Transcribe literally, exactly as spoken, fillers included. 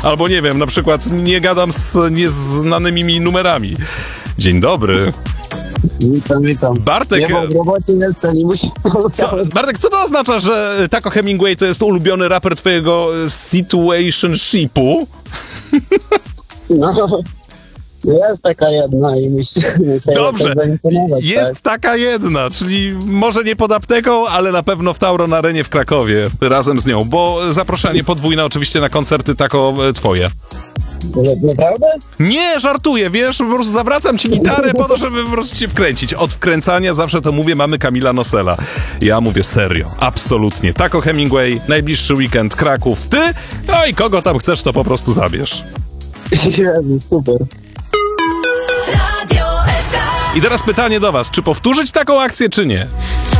Albo nie wiem, na przykład nie gadam z nieznanymi mi numerami. Dzień dobry. Witam, witam. Bartek... Nie, bo w robocie jestem i muszę... Co, Bartek, co to oznacza, że Taco Hemingway to jest ulubiony raper twojego situationshipu? No, jest taka jedna i myślę, że Dobrze, jest tak? taka jedna, czyli może nie pod apteką, ale na pewno w Tauron Arenie w Krakowie razem z nią, bo zaproszenie podwójne oczywiście na koncerty Taco twoje. Naprawdę? Nie, żartuję, wiesz, po prostu zawracam ci gitarę po to, żeby po prostu cię wkręcić. Od wkręcania zawsze to mówię, mamy Kamila Nosela. Ja mówię serio, absolutnie. Taco Hemingway, najbliższy weekend Kraków, ty, no i kogo tam chcesz, to po prostu zabierz. Jezu, super. I teraz pytanie do was, czy powtórzyć taką akcję, czy nie?